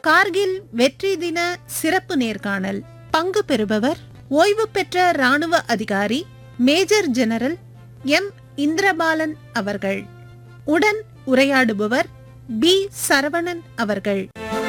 கார்கில் வெற்றி தின சிறப்பு நேர்காணல். பங்கு பெறுபவர் ஓய்வு பெற்ற ராணுவ அதிகாரி மேஜர் ஜெனரல் எம். இந்திரபாலன் அவர்கள். உடன் உரையாடுபவர் பி. சரவணன் அவர்கள்.